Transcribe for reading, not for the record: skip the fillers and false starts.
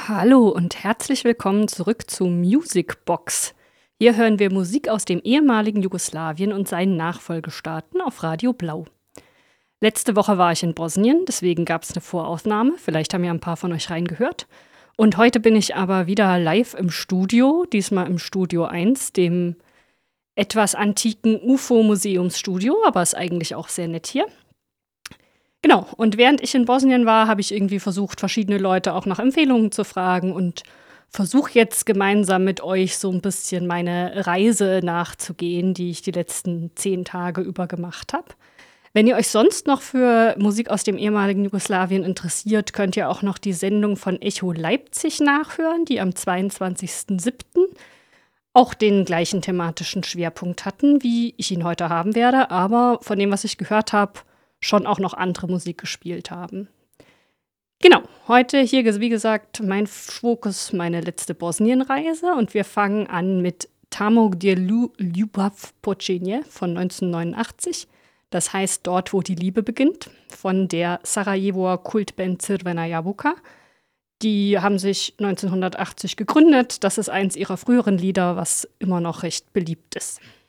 Hallo und herzlich willkommen zurück zu Music Box. Hier hören wir Musik aus dem ehemaligen Jugoslawien und seinen Nachfolgestaaten auf Radio Blau. Letzte Woche war ich in Bosnien, deswegen gab es eine Voraufnahme. Vielleicht haben ja ein paar von euch reingehört. Und heute bin ich aber wieder live im Studio, diesmal im Studio 1, dem etwas antiken UFO-Museumsstudio, aber ist eigentlich auch sehr nett hier. Genau, und während ich in Bosnien war, habe ich irgendwie versucht, verschiedene Leute auch nach Empfehlungen zu fragen und versuche jetzt gemeinsam mit euch so ein bisschen meine Reise nachzugehen, die ich die letzten 10 Tage über gemacht habe. Wenn ihr euch sonst noch für Musik aus dem ehemaligen Jugoslawien interessiert, könnt ihr auch noch die Sendung von Echo Leipzig nachhören, die am 22.07. auch den gleichen thematischen Schwerpunkt hatten, wie ich ihn heute haben werde, aber von dem, was ich gehört habe, schon auch noch andere Musik gespielt haben. Genau, heute hier, wie gesagt, mein Fokus, meine letzte Bosnienreise und wir fangen an mit Tamo gdje ljubav počinje von 1989. Das heißt Dort, wo die Liebe beginnt, von der Sarajevoer Kultband Crvena Jabuka. Die haben sich 1980 gegründet. Das ist eins ihrer früheren Lieder, was immer noch recht beliebt ist.